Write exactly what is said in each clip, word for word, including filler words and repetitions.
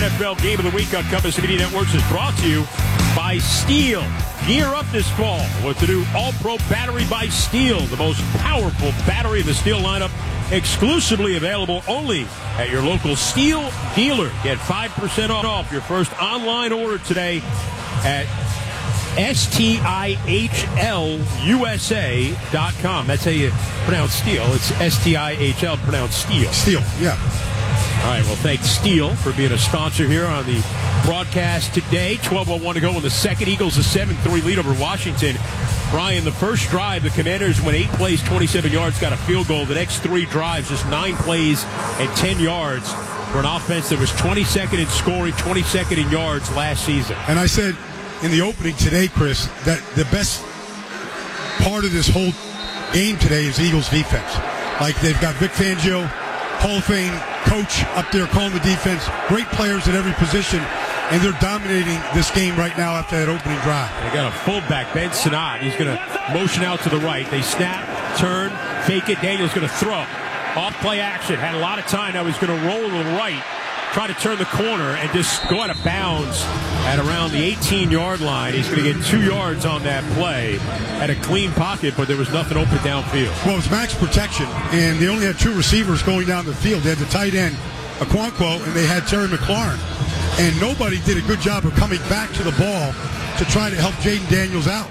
F L Game of the Week on Compass Media Networks is brought to you by Steel. Gear up this fall with the new All-Pro battery by Steel, the most powerful battery in the Steel lineup, exclusively available only at your local Steel dealer. Get five percent off your first online order today at S T I H L U S A dot com. That's how you pronounce steel. It's S T I H L pronounced steel. Steel, yeah. All right, well, thanks Steel for being a sponsor here on the broadcast today. twelve oh one to go in the second. Eagles a seven three lead over Washington. Brian, the first drive, the Commanders went eight plays, twenty-seven yards, got a field goal. The next three drives, just nine plays and ten yards for an offense that was twenty-second in scoring, twenty-second in yards last season. And I said in the opening today, Chris, that the best part of this whole game today is Eagles defense. Like, they've got Vic Fangio, Hall of Fame coach up there calling the defense, great players at every position, and they're dominating this game right now after that opening drive. They got a fullback, Ben Sinnott. He's going to motion out to the right. They snap, turn, fake it. Daniels going to throw. Off play action. Had a lot of time. Now he's going to roll to the right, try to turn the corner, and just go out of bounds at around the eighteen-yard line. He's going to get two yards on that play. Had a clean pocket, but there was nothing open downfield. Well, it was max protection, and they only had two receivers going down the field. They had the tight end, Okonkwo, and they had Terry McLaurin. And nobody did a good job of coming back to the ball to try to help Jaden Daniels out.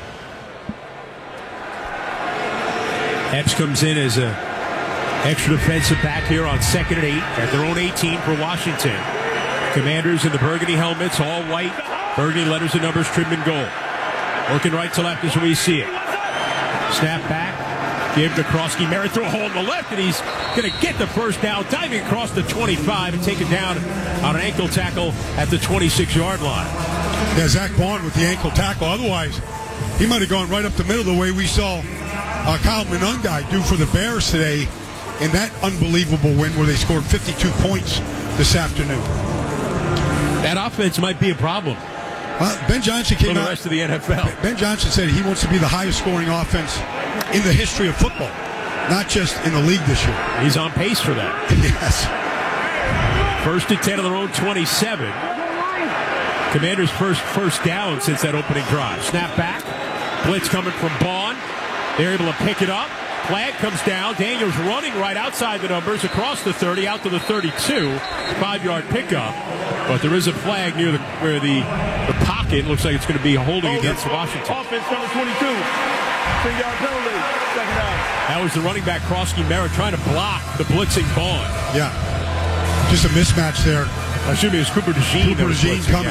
Epps comes in as a extra defensive back here on second and eight at their own eighteen for Washington. Commanders in the burgundy helmets, all white. Burgundy letters and numbers trimmed in gold. Working right to left as we see it. Snap back. Give to Krosky. Merritt through a hole in the left, and he's going to get the first down, diving across the twenty-five and taken down on an ankle tackle at the twenty-six-yard line. Yeah, Zach Vaughn with the ankle tackle. Otherwise, he might have gone right up the middle the way we saw uh, Kyle Monangai do for the Bears today in that unbelievable win where they scored fifty-two points this afternoon. That offense might be a problem. Uh, Ben Johnson came for the out, rest of the N F L. Ben Johnson said he wants to be the highest scoring offense in the history of football, not just in the league this year. He's on pace for that. Yes. First and ten on their own twenty-seven. Commanders' first first down since that opening drive. Snap back. Blitz coming from Vaughn. They're able to pick it up. Flag comes down. Daniels running right outside the numbers, across the thirty, out to the thirty-two. Five-yard pickup. But there is a flag near the where the, the pocket looks like it's going to be holding oh, against Washington. Offense number twenty-two. Three-yard penalty. Second down. That was the running back, Krosky Merritt, trying to block the blitzing Vaughn. Yeah. Just a mismatch there. Excuse me, it was Cooper DeJean. Cooper DeJean coming.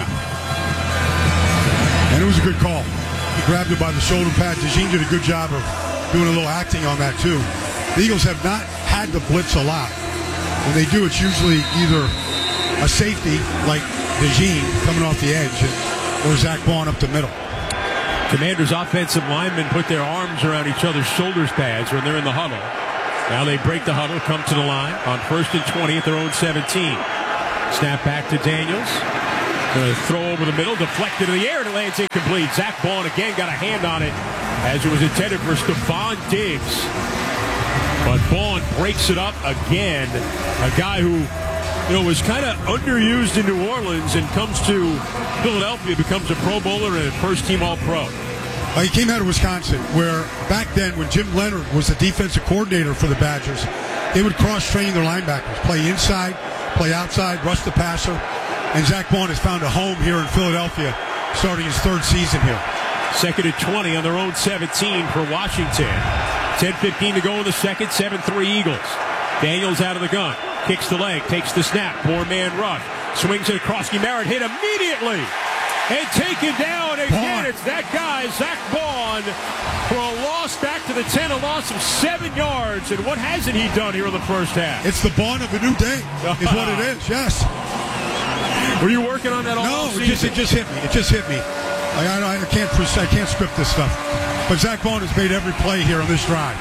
Yeah. And it was a good call. He grabbed him by the shoulder pad. DeJean did a good job of doing a little acting on that, too. The Eagles have not had to blitz a lot. When they do, it's usually either a safety, like DeJean, coming off the edge, or Zach Vaughn up the middle. Commanders' offensive linemen put their arms around each other's shoulders pads when they're in the huddle. Now they break the huddle, come to the line on first and twenty at their own seventeen. Snap back to Daniels. Going to throw over the middle, deflected in the air, and it lands incomplete. Zach Vaughn again got a hand on it as it was intended for Stephon Diggs. But Vaughn breaks it up again. A guy who, you know, was kind of underused in New Orleans and comes to Philadelphia, becomes a Pro Bowler and first-team All-Pro. Uh, he came out of Wisconsin, where back then when Jim Leonard was the defensive coordinator for the Badgers, they would cross-train their linebackers, play inside, play outside, rush the passer. And Zach Vaughn has found a home here in Philadelphia, starting his third season here. Second and twenty on their own seventeen for Washington. ten fifteen to go in the second, seven three Eagles. Daniels out of the gun. Kicks the leg, takes the snap. Four-man rush. Swings it across. Merritt hit immediately. And taken down again. Vaughn. It's that guy, Zach Vaughn, for a loss back to the ten, a loss of seven yards. And what hasn't he done here in the first half? It's the Vaughn of a new day, is what it is, yes. Were you working on that all No, season? it just, it just hit me. It just hit me. I, I, I, can't, I can't script this stuff. But Zach Vaughn has made every play here on this drive.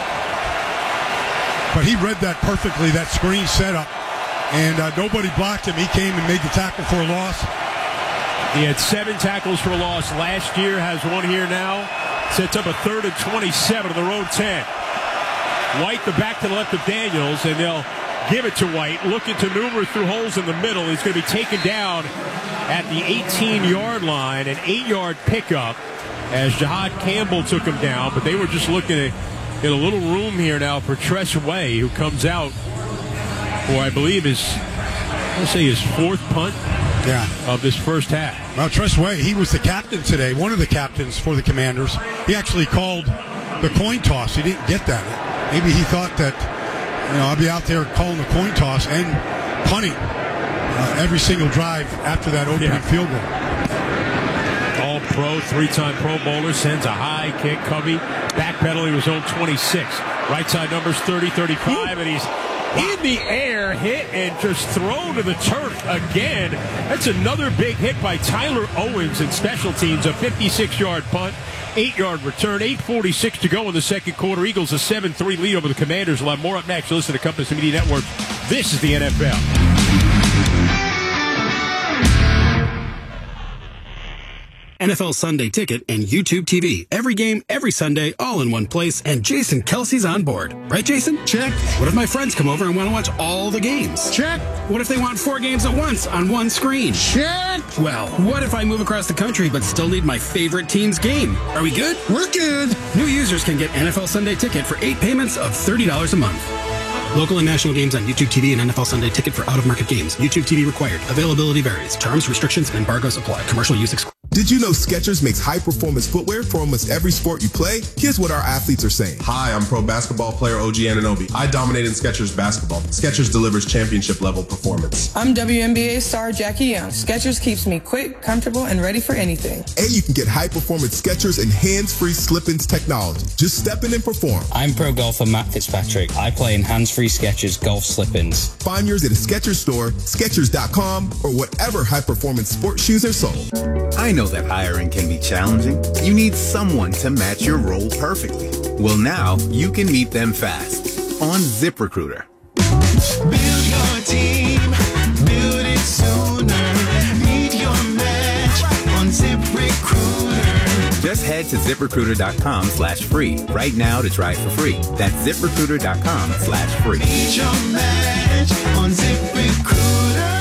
But he read that perfectly, that screen setup. And uh, nobody blocked him. He came and made the tackle for a loss. He had seven tackles for a loss last year, has one here now. Sets up a third and twenty-seven on the road ten. White the back to the left of Daniels, and they'll give it to White, looking to maneuver through holes in the middle. He's going to be taken down at the eighteen-yard line, an eight-yard pickup as Jihad Campbell took him down, but they were just looking at, at a little room here now for Tress Way, who comes out for, I believe, is, let's say, his fourth punt yeah. of this first half. Well, Tress Way, he was the captain today, one of the captains for the Commanders. He actually called the coin toss. He didn't get that. Maybe he thought that, you know, I'll be out there calling the coin toss and punting uh, every single drive after that opening yeah. field goal. All-pro, three-time Pro Bowler, sends a high kick. Covey backpedaling his own twenty-six. Right side numbers thirty, thirty-five, and he's in the air, hit, and just thrown to the turf again. That's another big hit by Tyler Owens in special teams, a fifty-six-yard punt. Eight-yard return, eight forty-six to go in the second quarter. Eagles a seven three lead over the Commanders. We'll have more up next. Listen to Compass Media Network. This is the N F L. N F L Sunday Ticket and YouTube T V. Every game, every Sunday, all in one place. And Jason Kelsey's on board. Right, Jason? Check. What if my friends come over and want to watch all the games? Check. What if they want four games at once on one screen? Check. Well, what if I move across the country but still need my favorite team's game? Are we good? We're good. New users can get N F L Sunday Ticket for eight payments of thirty dollars a month. Local and national games on YouTube T V and N F L Sunday Ticket for out-of-market games. YouTube T V required. Availability varies. Terms, restrictions, and embargoes apply. Commercial use excluded. Did you know Skechers makes high-performance footwear for almost every sport you play? Here's what our athletes are saying. Hi, I'm pro basketball player O G Anunoby. I dominate in Skechers basketball. Skechers delivers championship-level performance. I'm W N B A star Jackie Young. Skechers keeps me quick, comfortable, and ready for anything. And you can get high-performance Skechers and hands-free slip-ins technology. Just step in and perform. I'm pro golfer Matt Fitzpatrick. I play in hands-free Skechers golf slip-ins. Find yours at a Skechers store, Skechers dot com, or whatever high-performance sports shoes are sold. I know that hiring can be challenging. You need someone to match your role perfectly. Well, now you can meet them fast on ZipRecruiter. Build your team, build it sooner. Meet your match on ZipRecruiter. Just head to ZipRecruiter.com slash free right now to try it for free. That's ZipRecruiter.com slash free. Meet your match on ZipRecruiter.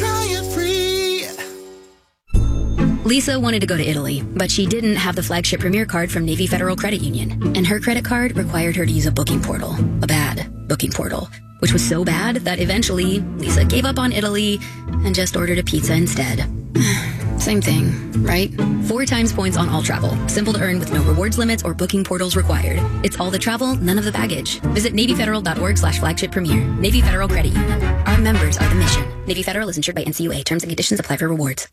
Lisa wanted to go to Italy, but she didn't have the flagship Premier card from Navy Federal Credit Union, and her credit card required her to use a booking portal, a bad booking portal, which was so bad that eventually Lisa gave up on Italy and just ordered a pizza instead. Same thing, right? Four times points on all travel. Simple to earn with no rewards limits or booking portals required. It's all the travel, none of the baggage. Visit NavyFederal.org slash flagship premier. Navy Federal Credit Union. Our members are the mission. Navy Federal is insured by N C U A. Terms and conditions apply for rewards.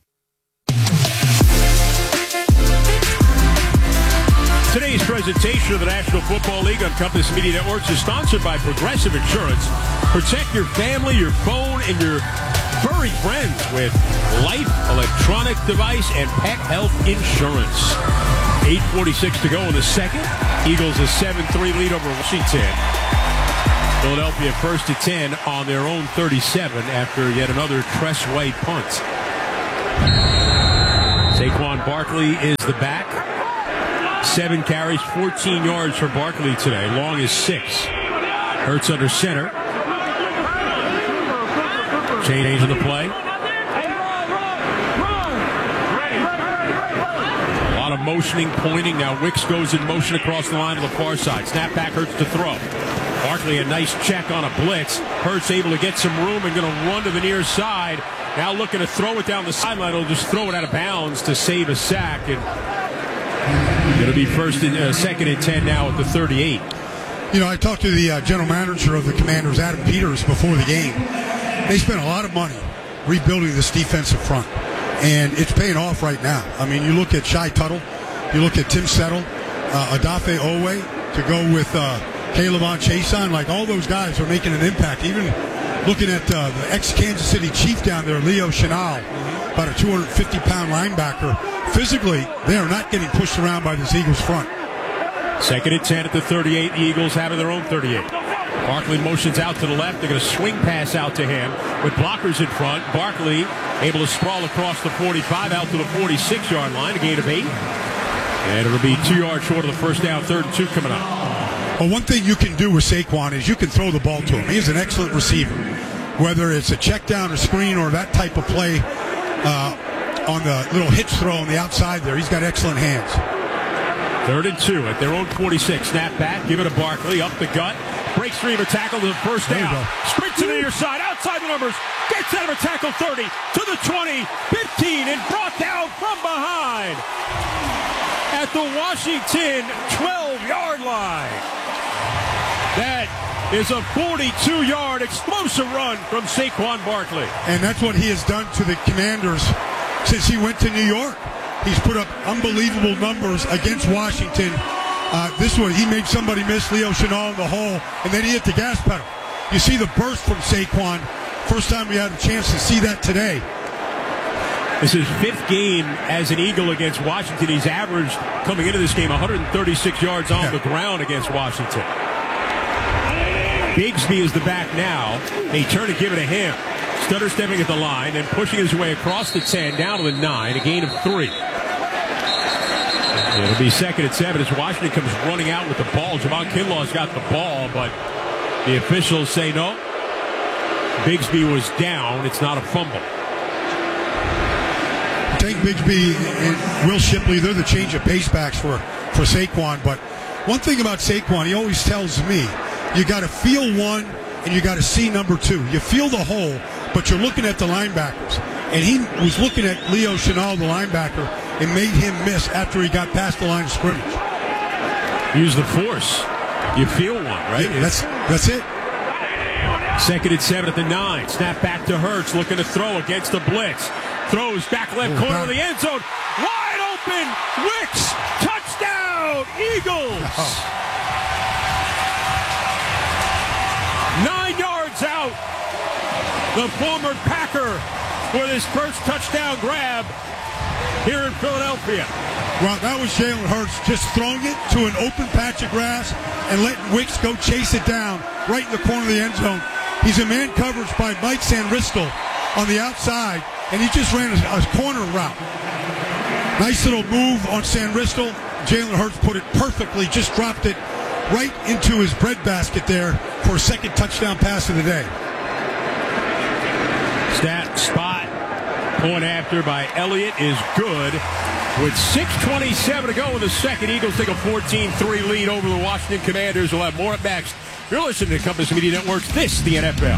Today's presentation of the National Football League on Compass Media Networks is sponsored by Progressive Insurance. Protect your family, your phone, and your furry friends with Life Electronic Device and Pet Health Insurance. eight forty-six to go in the second. Eagles a seven three lead over Washington. Philadelphia first to ten on their own thirty-seven after yet another Tress Way punt. Saquon Barkley is the back. Seven carries, fourteen yards for Barkley today. Long is six. Hurts under center. Change in the play. A lot of motioning, pointing. Now Wicks goes in motion across the line to the far side. Snap back, Hurts to throw. Barkley a nice check on a blitz. Hurts able to get some room and going to run to the near side. Now looking to throw it down the sideline. He'll just throw it out of bounds to save a sack. And it'll be first and uh, second and ten now at the thirty-eight. You know, I talked to the uh, general manager of the Commanders, Adam Peters, before the game. They spent a lot of money rebuilding this defensive front, and it's paying off right now. I mean, you look at Shai Tuttle, you look at Tim Settle, uh, Odafe Owe, to go with uh, Calebon Chason. Like, all those guys are making an impact. Even looking at uh, the ex-Kansas City Chief down there, Leo Chenal, about a two hundred fifty pound linebacker. Physically, they are not getting pushed around by this Eagles front. Second and ten at the thirty-eight. The Eagles having their own thirty-eight. Barkley motions out to the left. They're going to swing pass out to him with blockers in front. Barkley able to sprawl across the forty-five out to the forty-six yard line, a gain of eight. And it'll be two yards short of the first down, third and two coming up. Well, one thing you can do with Saquon is you can throw the ball to him. He's an excellent receiver. Whether it's a check down or screen or that type of play uh, on the little hitch throw on the outside there, he's got excellent hands. Third and two at their own forty-six. Snap back, give it to Barkley, up the gut. Breaks free of a tackle to the first down. Sprints to the near side, outside the numbers. Gets out of a tackle thirty to the twenty, fifteen, and brought down from behind at the Washington twelve-yard line. That is a forty-two-yard explosive run from Saquon Barkley. And that's what he has done to the Commanders since he went to New York. He's put up unbelievable numbers against Washington. Uh, this one, he made somebody miss, Leo Chenal in the hole, and then he hit the gas pedal. You see the burst from Saquon. First time we had a chance to see that today. This is his fifth game as an Eagle against Washington. He's averaged, coming into this game, one hundred thirty-six yards on yeah. the ground against Washington. Bigsby is the back now. They turn to give it to him. Stutter stepping at the line and pushing his way across the ten, down to the nine, a gain of three. It'll be second and seven as Washington comes running out with the ball. Javon Kinlaw's got the ball, but the officials say no. Bigsby was down. It's not a fumble. Tank Bigsby and Will Shipley, they're the change of pace backs for, for Saquon. But one thing about Saquon, he always tells me, you got to feel one and you got to see number two. You feel the hole, but you're looking at the linebackers. And he was looking at Leo Chenal, the linebacker, and made him miss after he got past the line of scrimmage. Use the force. You feel one, right? Yeah, that's that's it. Second and seven at the nine. Snap back to Hurts, looking to throw against the blitz. Throws back left oh, corner God. of the end zone. Wide open. Wicks. Touchdown. Eagles. Oh. Nine yards out. The former Packer with his first touchdown grab here in Philadelphia. Well, that was Jalen Hurts just throwing it to an open patch of grass and letting Wicks go chase it down right in the corner of the end zone. He's a man coverage by Mike Sanristel on the outside, and he just ran a, a corner route. Nice little move on Sanristel. Jalen Hurts put it perfectly, just dropped it right into his breadbasket there for a second touchdown pass of the day. Stat spot. Point after by Elliott is good. With six twenty-seven to go in the second, Eagles take a fourteen three lead over the Washington Commanders. We'll have more up next. You're listening to Compass Media Network's This is the N F L.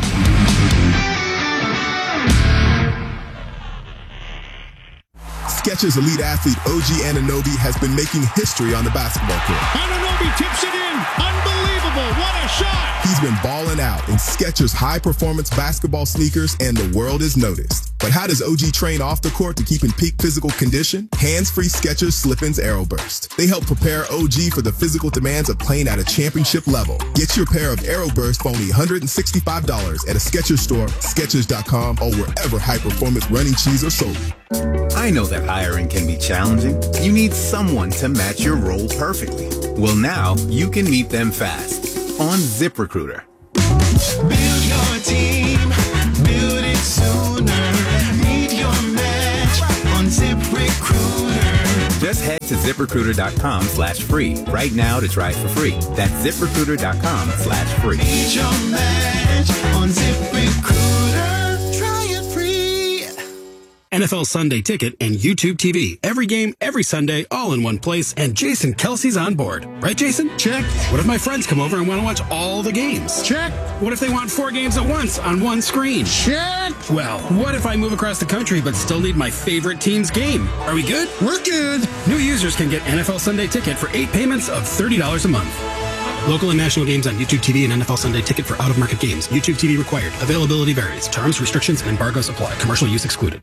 Skechers elite athlete O G Anunoby has been making history on the basketball court. Anunoby tips it in. Unbelievable. What a shot. He's been balling out in Skechers high-performance basketball sneakers, and the world has noticed. But how does O G train off the court to keep in peak physical condition? Hands-free Skechers Slip-ins Aeroburst. They help prepare O G for the physical demands of playing at a championship level. Get your pair of Aeroburst for only one hundred sixty-five dollars at a Skechers store, Skechers dot com, or wherever high-performance running shoes are sold. I know that hiring can be challenging. You need someone to match your role perfectly. Well, now you can meet them fast on ZipRecruiter. Build your team, build it sooner. Meet your match on ZipRecruiter. Just head to ZipRecruiter.com slash free right now to try it for free. That's ZipRecruiter.com slash free. Meet your match on ZipRecruiter. Try it free. N F L Sunday Ticket and YouTube T V. Every game, every Sunday, all in one place, and Jason Kelsey's on board. Right, Jason? Check. What if my friends come over and want to watch all the games? Check. What if they want four games at once on one screen? Check. Well, what if I move across the country but still need my favorite team's game? Are we good? We're good. New users can get N F L Sunday Ticket for eight payments of thirty dollars a month. Local and national games on YouTube T V and N F L Sunday Ticket for out-of-market games. YouTube T V required. Availability varies. Terms, restrictions, and embargoes apply. Commercial use excluded.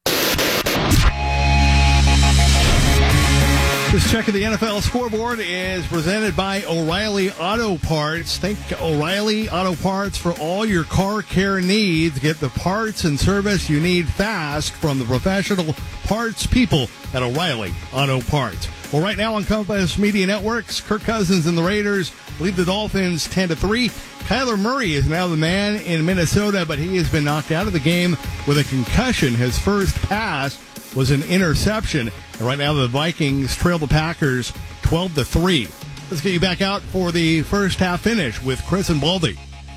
This check of the N F L scoreboard is presented by O'Reilly Auto Parts. Think O'Reilly Auto Parts for all your car care needs. Get the parts and service you need fast from the professional parts people at O'Reilly Auto Parts. Well, right now on Compass Media Networks, Kirk Cousins and the Raiders lead the Dolphins ten to three. Kyler Murray is now the man in Minnesota, but he has been knocked out of the game with a concussion. His first pass was an interception. And right now the Vikings trail the Packers twelve to three. Let's get you back out for the first half finish with Chris and Baldy.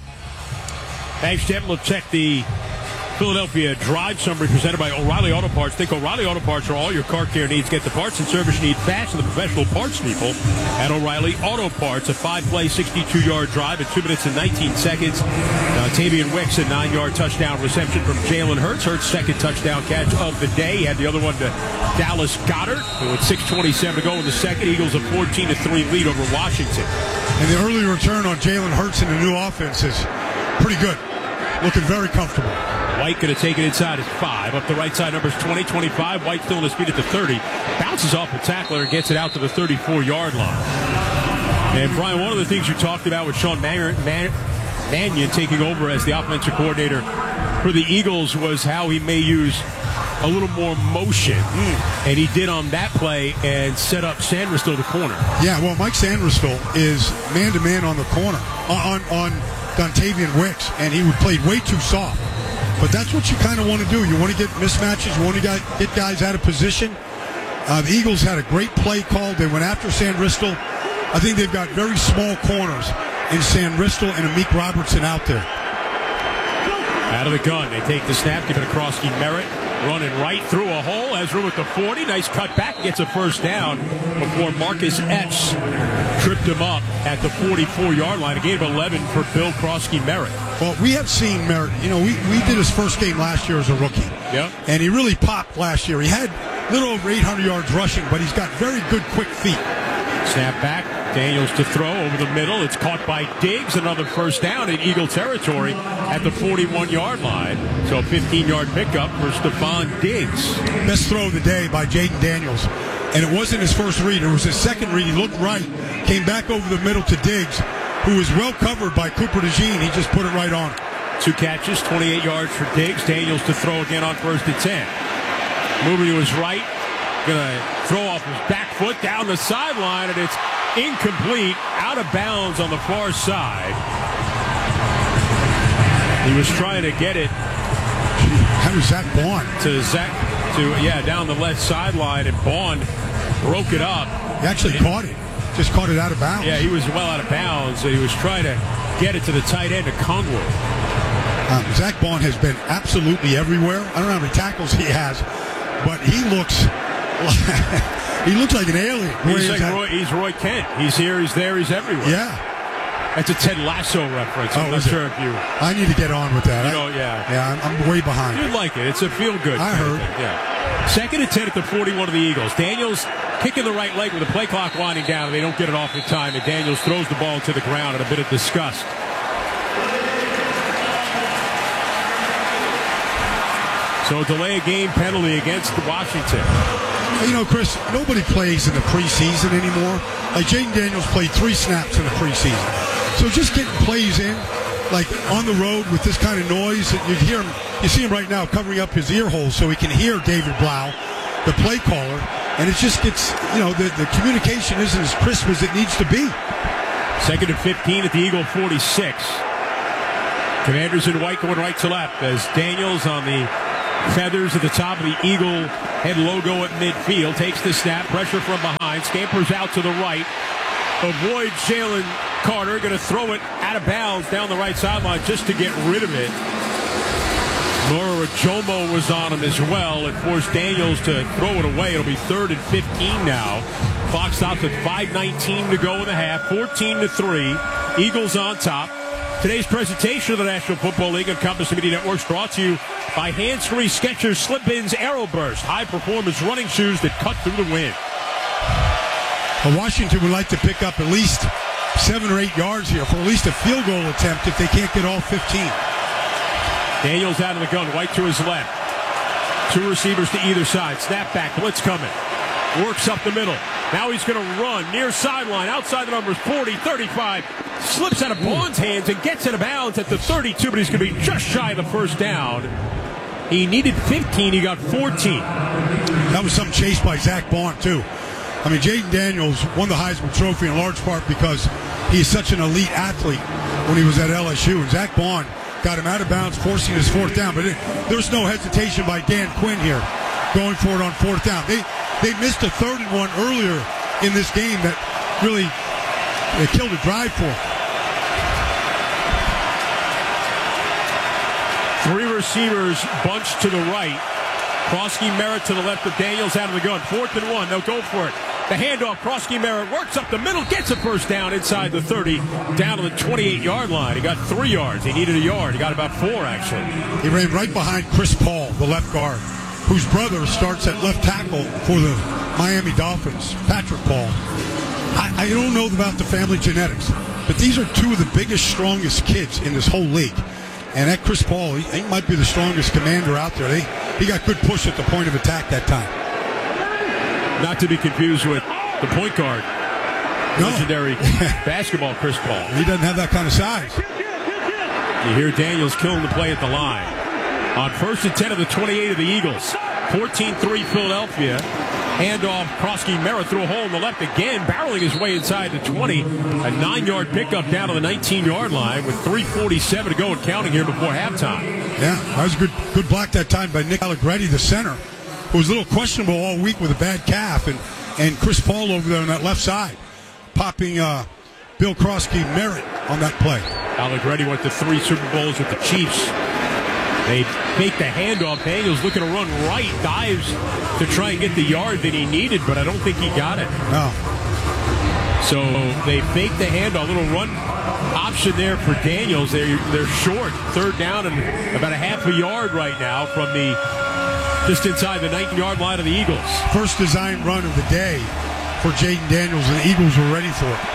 Thanks, Tim. We'll check the Philadelphia Drive summary presented by O'Reilly Auto Parts. Think O'Reilly Auto Parts for all your car care needs. Get the parts and service you need fast and the professional parts people at O'Reilly Auto Parts. A five-play, sixty-two-yard drive in two minutes and nineteen seconds. Uh, Tavian Wicks, a nine-yard touchdown reception from Jalen Hurts. Hurts' second touchdown catch of the day. He had the other one to Dallas Goedert. With six twenty-seven to go in the second, Eagles a fourteen to three lead over Washington. And the early return on Jalen Hurts in the new offense is pretty good. Looking very comfortable. White going to take it inside his five. Up the right side, numbers twenty, twenty-five. White still on his feet at the thirty. Bounces off the tackler and gets it out to the thirty-four-yard line. And, Brian, one of the things you talked about with Sean Man- Man- Mannion taking over as the offensive coordinator for the Eagles was how he may use a little more motion. Mm. And he did on that play and set up Sandrisville the corner. Yeah, well, Mike Sandrisville is man-to-man on the corner on, on, on Dontavian Wicks, and he played way too soft. But that's what you kind of want to do. You want to get mismatches. You want to get guys out of position. Uh, the Eagles had a great play call. They went after Sandrisville. I think they've got very small corners in Sandrisville and Amik Robertson out there. Out of the gun. They take the snap, give it across to Merritt. Running right through a hole. Has room at the forty. Nice cut back. Gets a first down before Marcus Epps tripped him up at the forty-four-yard line. A gain of eleven for Bill Krosky-Merritt. Well, we have seen Merritt. You know, we, we did his first game last year as a rookie. Yep. And he really popped last year. He had a little over eight hundred yards rushing, but he's got very good quick feet. Snap back. Daniels to throw over the middle. It's caught by Diggs. Another first down in Eagle territory at the forty-one-yard line. So a fifteen-yard pickup for Stephon Diggs. Best throw of the day by Jaden Daniels. And it wasn't his first read. It was his second read. He looked right. Came back over the middle to Diggs, who was well covered by Cooper DeJean. He just put it right on. Two catches, twenty-eight yards for Diggs. Daniels to throw again on first and ten. Moving to his right. Going to throw off his back foot down the sideline, and it's incomplete, out of bounds on the far side. He was trying to get it. How was Zach Bond? To Zach, to, yeah, down the left sideline, and Bond broke it up. He actually and, caught it. Just caught it out of bounds. Yeah, he was well out of bounds. He was trying to get it to the tight end of Conwood. Um, Zach Bond has been absolutely everywhere. I don't know how many tackles he has, but he looks he looks like an alien. He's, like Roy, he's Roy Kent. He's here, he's there, he's everywhere. Yeah. That's a Ted Lasso reference. I'm oh, not sure it? if you... I need to get on with that. You know, yeah. Yeah, I'm, I'm way behind. You'd like it. It's a feel-good. I heard. Yeah. Second and ten at the forty-one of the Eagles. Daniels kicking the right leg with the play clock winding down, and they don't get it off in time, and Daniels throws the ball to the ground in a bit of disgust. So delay a game penalty against Washington. You know, Chris, nobody plays in the preseason anymore. Like, Jaden Daniels played three snaps in the preseason. So just getting plays in, like on the road with this kind of noise, you hear him, you see him right now covering up his ear holes so he can hear David Blau, the play caller, and it just gets, you know, the, the communication isn't as crisp as it needs to be. Second and fifteen at the Eagle forty-six. Commanders in white going right to left as Daniels on the feathers at the top of the Eagle head logo at midfield. Takes the snap, pressure from behind, scampers out to the right. Avoids Jalen Carter, going to throw it out of bounds down the right sideline just to get rid of it. Nora Jomo was on him as well and forced Daniels to throw it away. It'll be third and fifteen now. Clock stops at five nineteen to go in the half, fourteen to three. Eagles on top. Today's presentation of the National Football League and Compass Media Networks brought to you by Hands-Free Skechers Slip-Ins Aeroburst, high-performance running shoes that cut through the wind. Well, Washington would like to pick up at least seven or eight yards here for at least a field goal attempt if they can't get all fifteen. Daniels out of the gun, White to his left. Two receivers to either side. Snap back, blitz coming. Works up the middle. Now he's going to run near sideline, outside the numbers, forty, thirty-five. Slips out of Bond's hands and gets out of bounds at the thirty-two, but he's going to be just shy of the first down. He needed fifteen, he got fourteen. That was some chase by Zach Bond, too. I mean, Jaden Daniels won the Heisman Trophy in large part because he's such an elite athlete when he was at L S U. And Zach Bond got him out of bounds, forcing his fourth down. But it, there was no hesitation by Dan Quinn here going for it on fourth down. They they missed a third and one earlier in this game that really they killed a drive for him. Three receivers bunched to the right. Krosky Merritt to the left of Daniels out of the gun. Fourth and one. They'll go for it. The handoff. Krosky Merritt works up the middle, gets a first down inside the thirty, down to the twenty-eight-yard line. He got three yards. He needed a yard. He got about four, actually. He ran right behind Chris Paul, the left guard, whose brother starts at left tackle for the Miami Dolphins, Patrick Paul. I, I don't know about the family genetics, but these are two of the biggest, strongest kids in this whole league. And that Chris Paul, he, he might be the strongest commander out there. They, he got good push at the point of attack that time. Not to be confused with the point guard, no. legendary basketball Chris Paul. He doesn't have that kind of size. You hear Daniels killing the play at the line. On first and ten of the twenty-eight of the Eagles. fourteen three Philadelphia. Handoff, Krosky Merritt through a hole in the left again, barreling his way inside the twenty. A nine-yard pickup down to the nineteen-yard line with three forty-seven to go and counting here before halftime. Yeah, that was a good, good block that time by Nick Allegretti, the center, who was a little questionable all week with a bad calf, and, and Chris Paul over there on that left side, popping uh, Bill Krosky Merritt on that play. Allegretti went to three Super Bowls with the Chiefs. They fake the handoff. Daniels looking to run right, dives to try and get the yard that he needed, but I don't think he got it. No. So they fake the handoff. A little run option there for Daniels. They're, they're short. Third down and about a half a yard right now from the just inside the nineteen-yard line of the Eagles. First design run of the day for Jaden Daniels, and the Eagles were ready for it.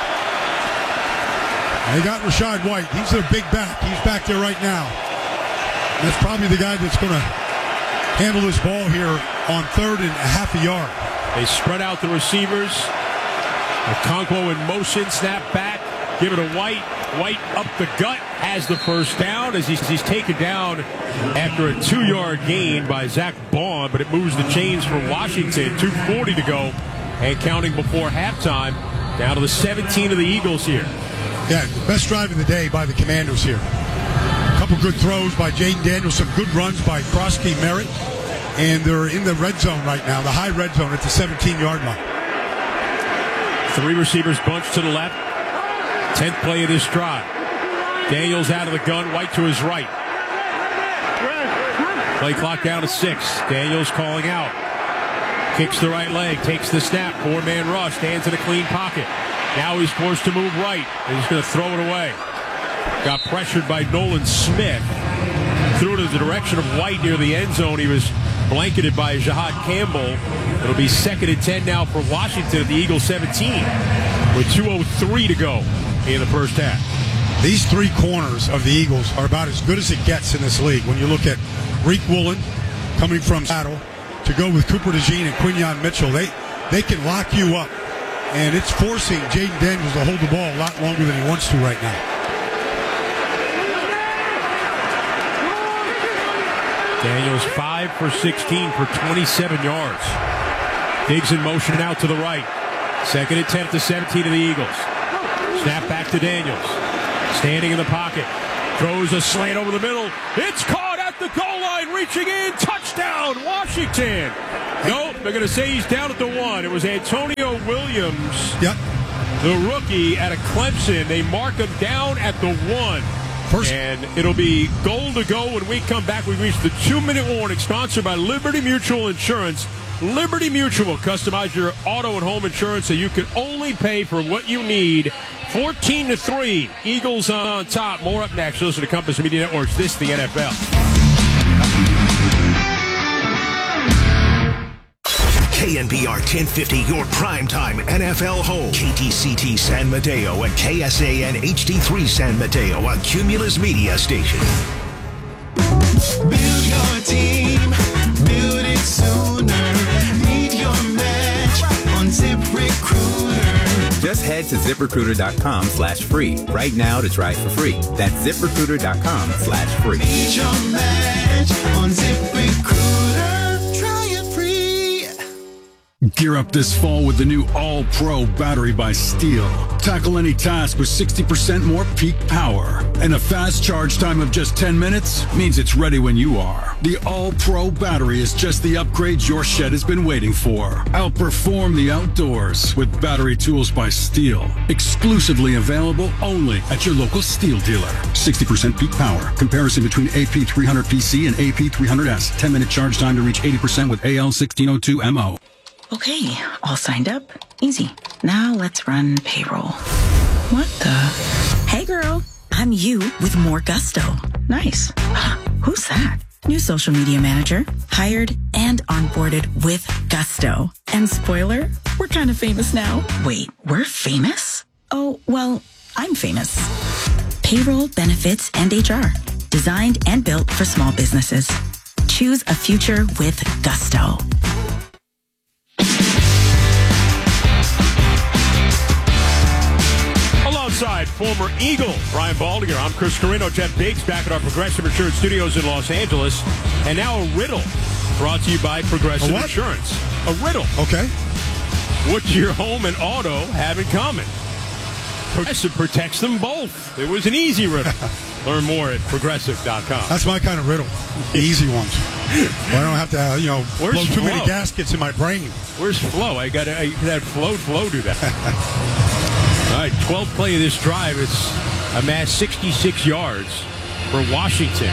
They got Rachaad White. He's their big back. He's back there right now. That's probably the guy that's going to handle this ball here on third and a half a yard. They spread out the receivers. Okonkwo in motion, snap back, give it to White. White up the gut, has the first down as he's, he's taken down after a two-yard gain by Zach Bond, but it moves the chains for Washington. two forty to go and counting before halftime. Down to the seventeen of the Eagles here. Yeah, best drive of the day by the Commandos here. Couple good throws by Jaden Daniels, some good runs by Krosky Merritt, and they're in the red zone right now, the high red zone at the seventeen-yard line. Three receivers bunched to the left. Tenth play of this drive. Daniels out of the gun, White to his right. Play clock down to six. Daniels calling out. Kicks the right leg, takes the snap. Four-man rush, stands in a clean pocket. Now he's forced to move right. He's going to throw it away. Got pressured by Nolan Smith. Threw it in the direction of White near the end zone. He was blanketed by Jahad Campbell. It'll be second and ten now for Washington at the Eagles seventeen with two oh three to go in the first half. These three corners of the Eagles are about as good as it gets in this league. When you look at Reek Woolen coming from Seattle to go with Cooper DeJean and Quinyon Mitchell, they, they can lock you up. And it's forcing Jaden Daniels to hold the ball a lot longer than he wants to right now. Daniels five for sixteen for twenty-seven yards. Diggs in motion out to the right. Second and ten at the seventeen of the Eagles. Snap back to Daniels. Standing in the pocket. Throws a slant over the middle. It's caught at the goal line. Reaching in. Touchdown, Washington. Nope, they're going to say he's down at the one. It was Antonio Williams, yep, the rookie out of Clemson. They mark him down at the one. First. And it'll be goal to go when we come back. We reach the two-minute warning, sponsored by Liberty Mutual Insurance. Liberty Mutual, customize your auto and home insurance so you can only pay for what you need. fourteen to three, Eagles on top. More up next. Listen to Compass Media Networks. This is the N F L. K N B R ten fifty, your primetime N F L home. K T C T San Mateo and K S A N H D three San Mateo, a Cumulus media station. Build your team, build it sooner. Meet your match on ZipRecruiter. Just head to ZipRecruiter.com slash free right now to try for free. That's ZipRecruiter.com slash free. Meet your match on ZipRecruiter. Gear up this fall with the new All-Pro battery by Steel. Tackle any task with sixty percent more peak power. And a fast charge time of just ten minutes means it's ready when you are. The All-Pro battery is just the upgrade your shed has been waiting for. Outperform the outdoors with battery tools by Steel. Exclusively available only at your local Steel dealer. sixty percent peak power. Comparison between A P three hundred P C and A P three hundred S. ten minute charge time to reach eighty percent with A L sixteen oh two M O. Okay, all signed up. Easy. Now let's run payroll. What the? Hey girl, I'm you with more gusto. Nice. Who's that? New social media manager. Hired and onboarded with gusto. And spoiler, we're kind of famous now. Wait, we're famous? Oh, well, I'm famous. Payroll, benefits, and H R. Designed and built for small businesses. Choose a future with gusto. Alongside former Eagle Brian Baldinger, I'm Chris Carino. Jeff Biggs back at our Progressive Insurance Studios in Los Angeles. And now a riddle brought to you by Progressive A Insurance. A riddle. Okay. What do your home and auto have in common? Progressive protects them both. It was an easy riddle. Learn more at progressive dot com. That's my kind of riddle. The easy ones. Well, I don't have to, uh, you know, Where's blow too Flo? many gaskets in my brain. Where's Flo? I got to that Flo, Flo do that. All right, twelfth play of this drive. It's amassed sixty-six yards for Washington.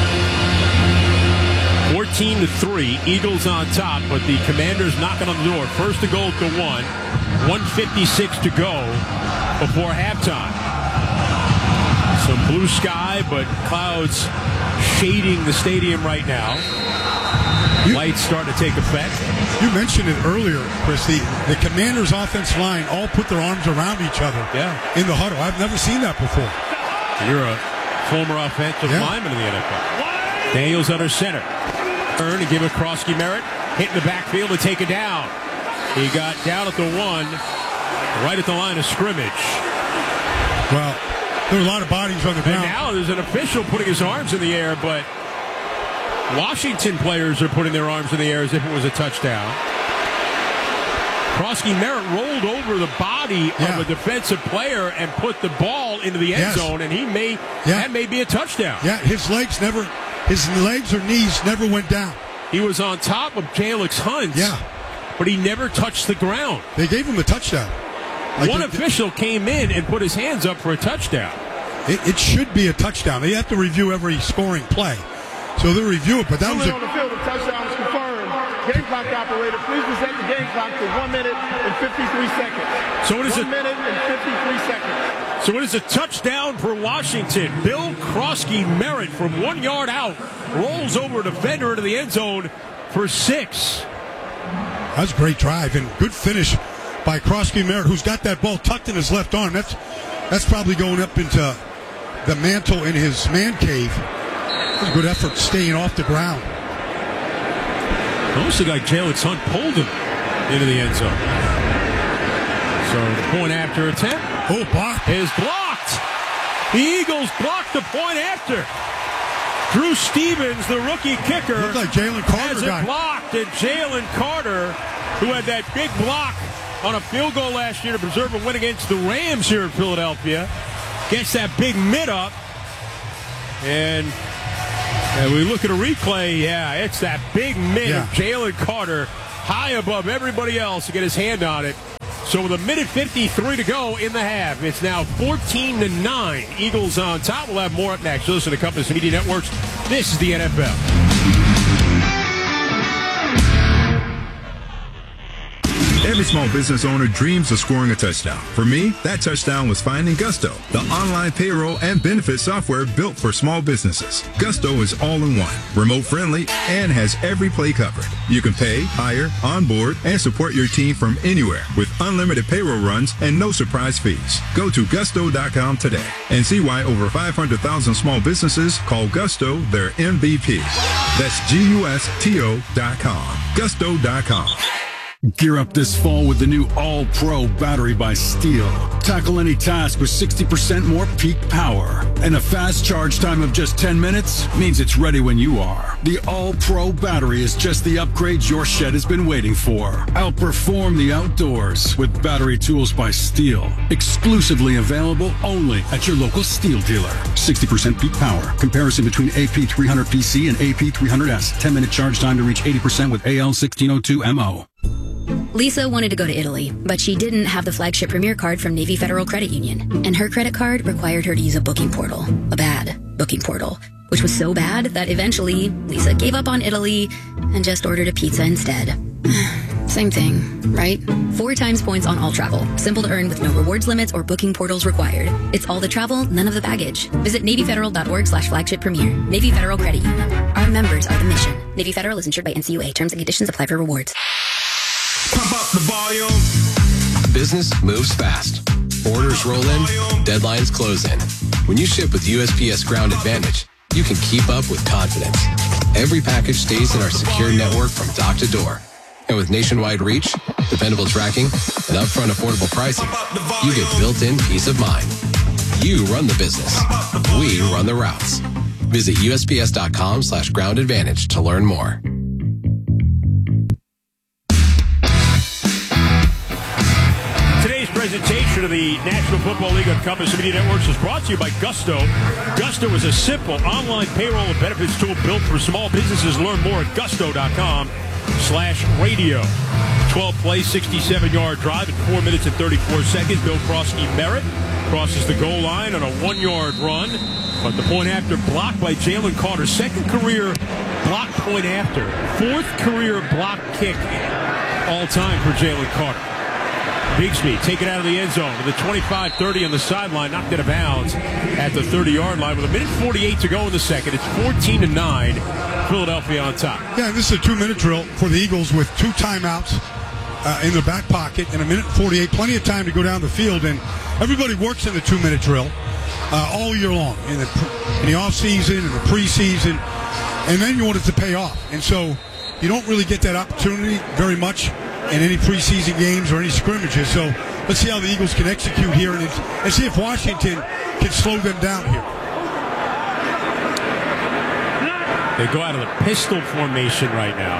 fourteen to three, Eagles on top, but the Commanders knocking on the door. First to goal to one. one fifty-six to go before halftime. Some blue sky, but clouds shading the stadium right now. You, Lights starting to take effect. You mentioned it earlier, Chris. The, the Commanders' offensive line all put their arms around each other yeah. in the huddle. I've never seen that before. You're a former offensive yeah. lineman in the N F L. Daniels under center. Turn to give it Krosky Merritt. Hitting the backfield to take it down. He got down at the one, right at the line of scrimmage. Well, there were a lot of bodies on the ground. And now there's an official putting his arms in the air, but Washington players are putting their arms in the air as if it was a touchdown. Krosky Merritt rolled over the body yeah. of a defensive player and put the ball into the end yes. zone, and he may yeah. that may be a touchdown. Yeah, his legs never, his legs or knees never went down. He was on top of Jalix Hunt. Yeah. But he never touched the ground. They gave him a touchdown. Like One it, official came in and put his hands up for a touchdown. It, it should be a touchdown. They have to review every scoring play. So they'll review it, but that was a... on the field, the touchdown is confirmed. Game clock operator, please reset the game clock to one minute and fifty-three seconds. So it is one a, minute and fifty-three seconds. So it is a touchdown for Washington. Bill Krosky Merritt from one yard out rolls over a defender into the end zone for six. That was a great drive and good finish by Krosky Merritt, who's got that ball tucked in his left arm. That's that's probably going up into the mantle in his man cave. That's a good effort staying off the ground. Almost like Jalix Hunt pulled him into the end zone. So the point after attempt oh, blocked. is blocked. The Eagles blocked the point after. Drew Stevens, the rookie kicker, looked like Jalen Carter has it got blocked, and Jalen Carter, who had that big block on a field goal last year to preserve a win against the Rams here in Philadelphia, gets that big mid up, and, and we look at a replay, yeah, it's that big mid yeah. of Jalen Carter high above everybody else to get his hand on it. So with a minute fifty-three to go in the half, it's now fourteen to nine. Eagles on top. We'll have more up next. Listen to Compass Media Networks. This is the N F L. Every small business owner dreams of scoring a touchdown. For me, that touchdown was finding Gusto, the online payroll and benefit software built for small businesses. Gusto is all in one, remote friendly, and has every play covered. You can pay, hire, onboard, and support your team from anywhere with unlimited payroll runs and no surprise fees. Go to gusto dot com today and see why over five hundred thousand small businesses call Gusto their M V P. That's G U S T O dot com. Gusto dot com. Gear up this fall with the new All-Pro battery by Steel. Tackle any task with sixty percent more peak power. And a fast charge time of just ten minutes means it's ready when you are. The All-Pro battery is just the upgrade your shed has been waiting for. Outperform the outdoors with battery tools by Steel. Exclusively available only at your local Steel dealer. sixty percent peak power. Comparison between A P three hundred P C and A P three hundred S. ten minute charge time to reach eighty percent with A L sixteen oh two M O. Lisa wanted to go to Italy, but she didn't have the flagship Premier card from Navy Federal Credit Union. And her credit card required her to use a booking portal. A bad booking portal. Which was so bad that eventually Lisa gave up on Italy and just ordered a pizza instead. Same thing, right? Four times points on all travel. Simple to earn with no rewards limits or booking portals required. It's all the travel, none of the baggage. Visit NavyFederal.org slash flagship premier. Navy Federal Credit Union. Our members are the mission. Navy Federal is insured by N C U A. Terms and conditions apply for rewards. Pump up the volume. Business moves fast. Orders roll in, deadlines close in. When you ship with U S P S Ground Advantage, you can keep up with confidence. Every package stays in our secure network from dock to door. And with nationwide reach, dependable tracking, and upfront affordable pricing, you get built-in peace of mind. You run the business. We run the routes. Visit U S P S dot com slash ground advantage to learn more. Today's presentation of the National Football League on Compass Media Networks is brought to you by Gusto. Gusto is a simple online payroll and benefits tool built for small businesses. Learn more at gusto dot com slash radio. twelve play, sixty-seven yard drive in four minutes and thirty-four seconds. Bill Krosky Merritt crosses the goal line on a one yard run. But the point after blocked by Jalen Carter. Second career block point after. Fourth career block kick all time for Jalen Carter. Bigsby taken out of the end zone with a twenty-five thirty on the sideline, knocked out of bounds at the thirty yard line with a minute forty-eight to go in the second. It's fourteen to nine, Philadelphia on top. Yeah, this is a two-minute drill for the Eagles with two timeouts uh, in their back pocket and a minute forty-eight. Plenty of time to go down the field, and everybody works in the two-minute drill uh, all year long, in the, in the off-season and the preseason, and then you want it to pay off. And so you don't really get that opportunity very much in any preseason games or any scrimmages. So let's see how the Eagles can execute here and, and see if Washington can slow them down here. They go out of the pistol formation right now.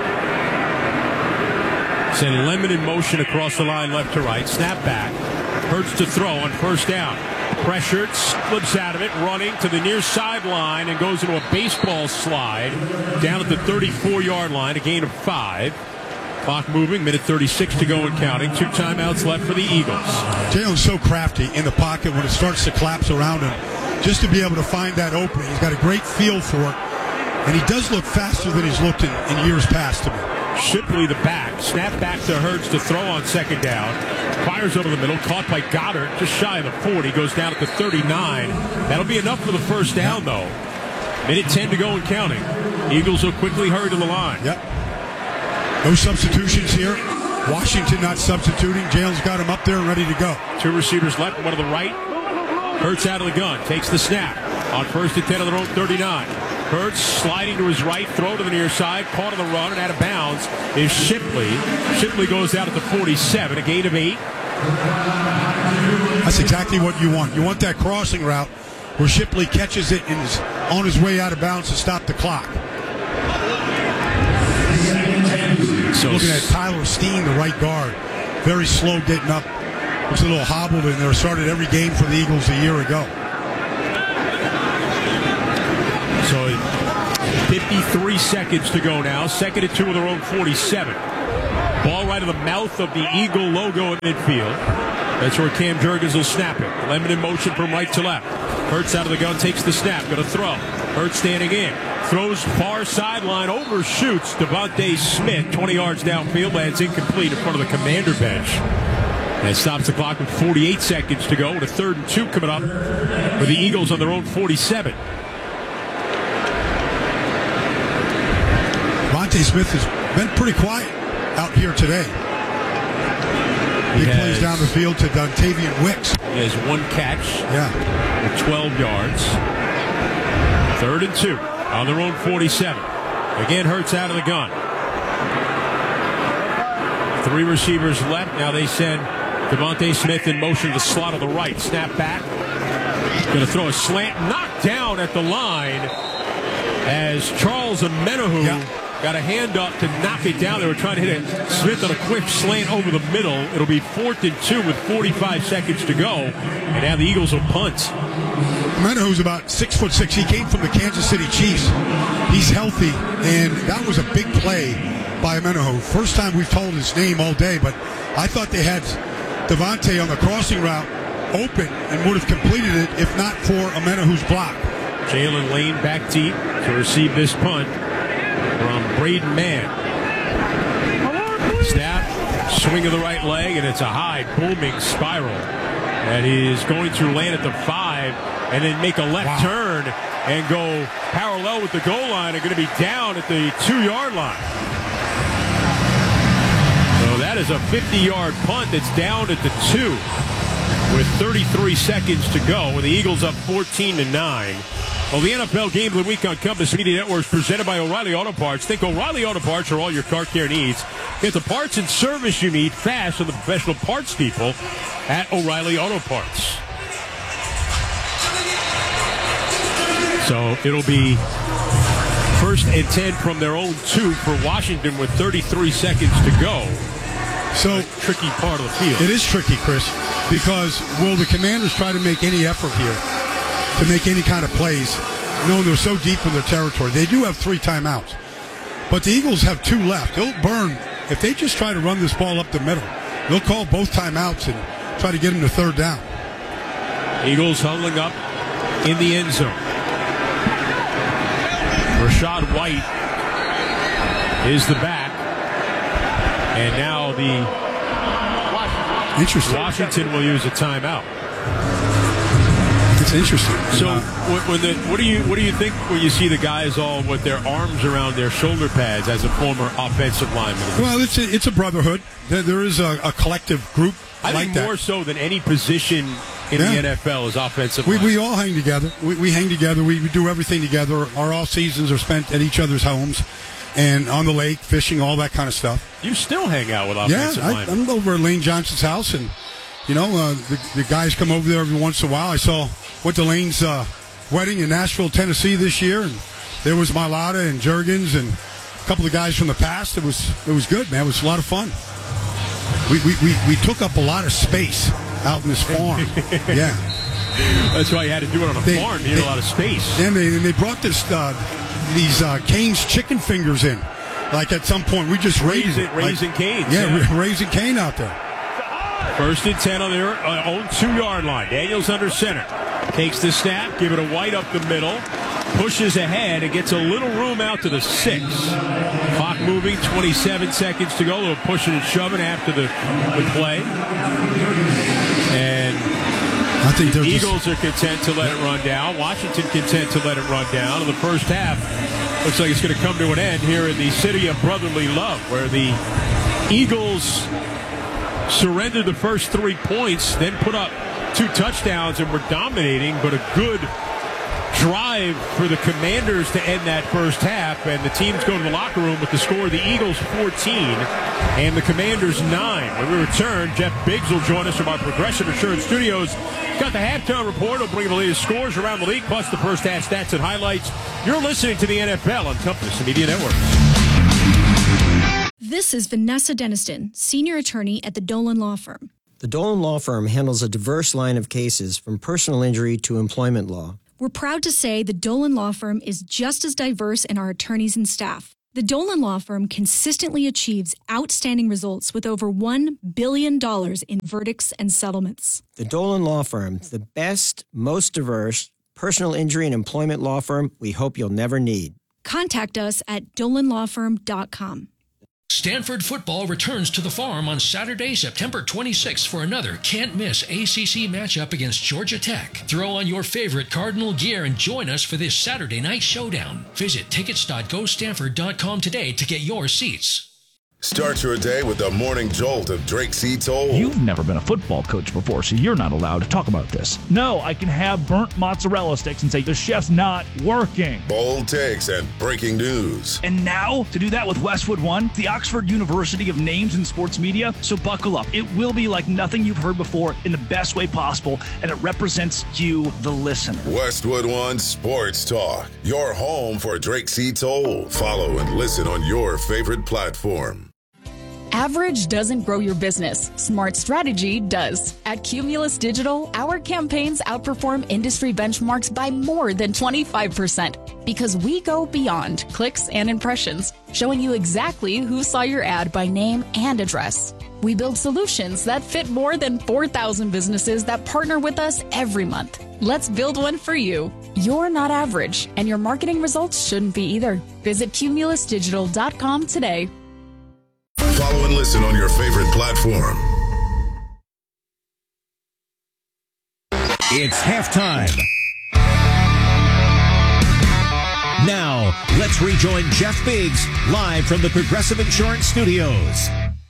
Send Lemon in motion across the line left to right. Snap back. Hurts to throw on first down. Pressured, slips out of it, running to the near sideline and goes into a baseball slide down at the thirty-four yard line, a gain of five. Clock moving, minute thirty-six to go and counting. Two timeouts left for the Eagles. Jalen's so crafty in the pocket when it starts to collapse around him. Just to be able to find that opening. He's got a great feel for it. And he does look faster than he's looked in, in years past to me. Shipley the back. Snap back to Hurts to throw on second down. Fires over the middle. Caught by Goddard. Just shy of the forty. Goes down at the thirty-nine. That'll be enough for the first down, though. Minute ten to go and counting. Eagles will quickly hurry to the line. Yep. No substitutions here. Washington not substituting. Jalen's got him up there and ready to go. Two receivers left, one to the right. Hurts out of the gun. Takes the snap. On first and ten on their own thirty-nine. Hurts sliding to his right. Throw to the near side. Caught on the run and out of bounds is Shipley. Shipley goes out at the forty-seven. A gain of eight. That's exactly what you want. You want that crossing route where Shipley catches it and is on his way out of bounds to stop the clock. So looking at Tyler Steen, the right guard, very slow getting up. Looks a little hobbled in there. Started every game for the Eagles a year ago. So fifty-three seconds to go now. Second and two of their own forty-seven. Ball right in the mouth of the Eagle logo at midfield. That's where Cam Jurgens will snap it. Lemon in motion from right to left. Hurts out of the gun, takes the snap. Going to throw. Hurts standing in. Throws far sideline, overshoots Devontae Smith. twenty yards downfield, lands incomplete in front of the commander bench. And it stops the clock with forty-eight seconds to go. And a third and two coming up for the Eagles on their own forty-seven. Devontae Smith has been pretty quiet out here today. He He plays has- down the field to Dontavian Wicks. He has one catch. Yeah. With twelve yards. Third and two on their own forty-seven. Again, Hurts out of the gun. Three receivers left. Now they send Devontae Smith in motion to the slot of the right. Snap back. Going to throw a slant. Knocked down at the line as Charles Omenihu yeah. got a hand up to knock it down. They were trying to hit it. Smith on a quick slant over the middle. It'll be fourth and two with forty-five seconds to go. And now the Eagles will punt. Omenihu's about six foot six. He came from the Kansas City Chiefs. He's healthy, and that was a big play by Omenihu. First time we've told his name all day, but I thought they had Devontae on the crossing route open and would have completed it if not for Omenihu's block. Jalen Lane back deep to receive this punt from Braden Mann. Snap, swing of the right leg, and it's a high booming spiral. And he is going to land at the five and then make a left wow. turn and go parallel with the goal line. They're going to be down at the two-yard line. So that is a fifty-yard punt that's down at the two with thirty-three seconds to go. And the Eagles up fourteen to nine. Well, the N F L Game of the Week on Compass Media Networks presented by O'Reilly Auto Parts. Think O'Reilly Auto Parts for all your car care needs. Get the parts and service you need fast from the professional parts people at O'Reilly Auto Parts. So it'll be first and ten from their own two for Washington with thirty-three seconds to go. So a tricky part of the field. It is tricky, Chris, because will the Commanders try to make any effort here to make any kind of plays, knowing they're so deep in their territory? They do have three timeouts, but the Eagles have two left. They'll burn if they just try to run this ball up the middle. They'll call both timeouts and try to get them to third down. Eagles huddling up in the end zone. Rashad White is the back. And now the interesting. Washington will use a timeout. It's interesting. So, uh, when the, what do you what do you think when you see the guys all with their arms around their shoulder pads as a former offensive lineman? Well, it's a, it's a brotherhood. There, there is a, a collective group. I like think that. more so than any position in yeah. the N F L is offensive we, line. We all hang together. We, we hang together. We, we do everything together. Our off seasons are spent at each other's homes and on the lake, fishing, all that kind of stuff. You still hang out with offensive yeah, linemen. Yeah, I'm over at Lane Johnson's house, and, you know, uh, the, the guys come over there every once in a while. I saw went to Lane's uh, wedding in Nashville, Tennessee this year, and there was Mailata and Juergens and a couple of guys from the past. It was it was good, man. It was a lot of fun. We we, we, we took up a lot of space out in this farm. Yeah. That's why you had to do it on a they, farm. You need they, a lot of space. And they, and they brought this uh, these uh, Cane's chicken fingers in. Like at some point, we just raised it. Raising like, Cane's. Yeah, yeah. raising Cane out there. First and ten on their uh, own two-yard line. Daniels under center. Takes the snap, give it a White up the middle. Pushes ahead and gets a little room out to the six. Clock moving, twenty-seven seconds to go. A little pushing and shoving after the, the play. And I think the just... Eagles are content to let it run down. Washington content to let it run down. In the first half, looks like it's going to come to an end here in the city of brotherly love, where the Eagles surrendered the first three points, then put up two touchdowns and were dominating, but a good drive for the Commanders to end that first half, and the teams go to the locker room with the score of the Eagles fourteen and the Commanders nine. When we return, Jeff Biggs will join us from our Progressive Insurance Studios. Got the halftime report. He'll bring the latest scores around the league, plus the first half stats and highlights. You're listening to the N F L on Compass Media Network. This is Vanessa Deniston, senior attorney at the Dolan Law Firm. The Dolan Law Firm handles a diverse line of cases from personal injury to employment law. We're proud to say the Dolan Law Firm is just as diverse in our attorneys and staff. The Dolan Law Firm consistently achieves outstanding results with over one billion dollars in verdicts and settlements. The Dolan Law Firm, the best, most diverse personal injury and employment law firm we hope you'll never need. Contact us at dolan law firm dot com. Stanford football returns to the Farm on Saturday, September twenty-sixth for another can't-miss A C C matchup against Georgia Tech. Throw on your favorite Cardinal gear and join us for this Saturday night showdown. Visit tickets dot go stanford dot com today to get your seats. Start your day with the morning jolt of Drake C. Toll. You've never been a football coach before, so you're not allowed to talk about this. No, I can have burnt mozzarella sticks and say the chef's not working. Bold takes and breaking news. And now, to do that with Westwood One, the Oxford University of Names in Sports Media. So buckle up. It will be like nothing you've heard before in the best way possible, and it represents you, the listener. Westwood One Sports Talk, your home for Drake C. Toll. Follow and listen on your favorite platform. Average doesn't grow your business. Smart strategy does. At Cumulus Digital, our campaigns outperform industry benchmarks by more than twenty-five percent because we go beyond clicks and impressions, showing you exactly who saw your ad by name and address. We build solutions that fit more than four thousand businesses that partner with us every month. Let's build one for you. You're not average, and your marketing results shouldn't be either. Visit cumulus digital dot com today. Follow and listen on your favorite platform. It's halftime. Now, let's rejoin Jeff Biggs live from the Progressive Insurance Studios.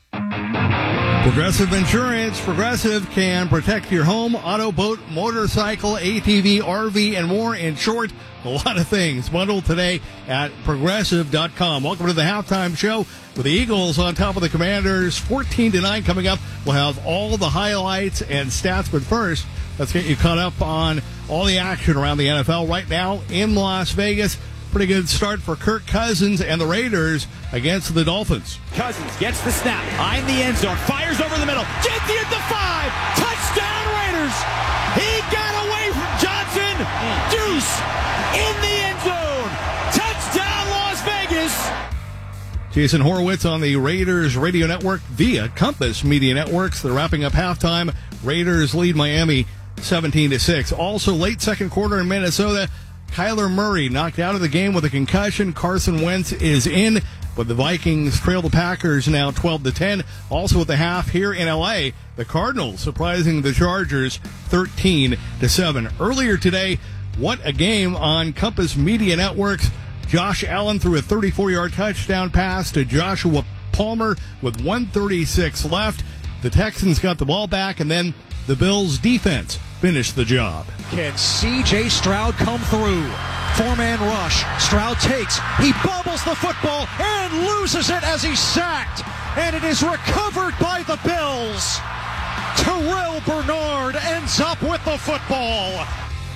Progressive Insurance. Progressive can protect your home, auto, boat, motorcycle, A T V, R V, and more. In short, a lot of things bundled today at progressive dot com. Welcome to the halftime show with the Eagles on top of the Commanders. fourteen to nine coming up. We'll have all the highlights and stats. But first, let's get you caught up on all the action around the N F L right now in Las Vegas. Pretty good start for Kirk Cousins and the Raiders against the Dolphins. Cousins gets the snap, eye in the end zone, fires over the middle, gets it at the five, touchdown Raiders! He got away from Johnson, Deuce in the end zone, touchdown Las Vegas! Jason Horowitz on the Raiders radio network via Compass Media Networks. They're wrapping up halftime. Raiders lead Miami seventeen to six. Also late second quarter in Minnesota, Kyler Murray knocked out of the game with a concussion. Carson Wentz is in, but the Vikings trail the Packers now twelve to ten. Also at the half here in L A, the Cardinals surprising the Chargers thirteen to seven. Earlier today, what a game on Compass Media Networks. Josh Allen threw a thirty-four-yard touchdown pass to Joshua Palmer with one thirty-six left. The Texans got the ball back, and then the Bills' defense finished the job. Can C J Stroud come through? Four-man rush. Stroud takes. He bobbles the football and loses it as he's sacked. And it is recovered by the Bills. Terrell Bernard ends up with the football.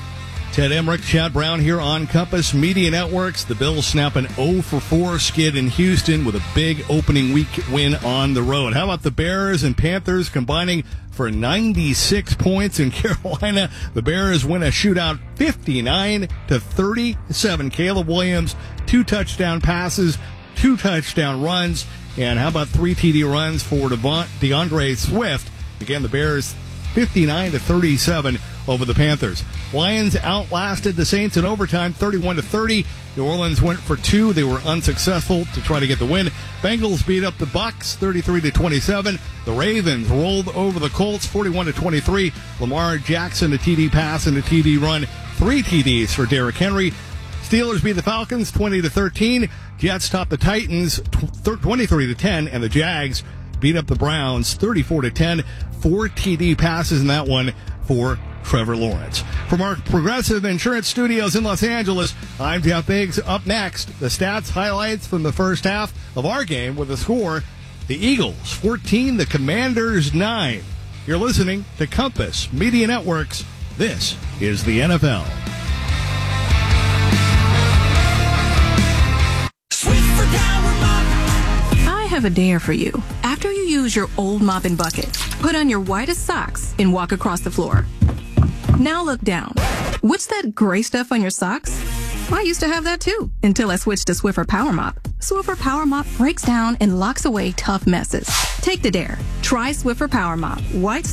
Ted Emmerich, Chad Brown here on Compass Media Networks. The Bills snap an oh for four skid in Houston with a big opening week win on the road. How about the Bears and Panthers combining for ninety-six points in Carolina? The Bears win a shootout fifty-nine to thirty-seven. Caleb Williams, two touchdown passes, two touchdown runs. And how about three T D runs for Devon- DeAndre Swift? Again, the Bears fifty-nine to thirty-seven over the Panthers. Lions outlasted the Saints in overtime, thirty-one to thirty. New Orleans went for two. They were unsuccessful to try to get the win. Bengals beat up the Bucs, thirty-three to twenty-seven. The Ravens rolled over the Colts, forty-one to twenty-three. Lamar Jackson, a T D pass and a T D run. Three T Ds for Derrick Henry. Steelers beat the Falcons, twenty to thirteen. Jets topped the Titans, twenty-three to ten. And the Jags beat up the Browns, thirty-four to ten. Four T D passes in that one for Trevor Lawrence. From our Progressive Insurance Studios in Los Angeles, I'm Jeff Biggs. Up next, the stats highlights from the first half of our game with the score, the Eagles fourteen, the Commanders nine. You're listening to Compass Media Networks. This is the N F L. I have a dare for you. After you use your old mop and bucket, put on your whitest socks and walk across the floor. Now look down. What's that gray stuff on your socks? I used to have that too, until I switched to Swiffer Power Mop. Swiffer Power Mop breaks down and locks away tough messes. Take the dare. Try Swiffer Power Mop. White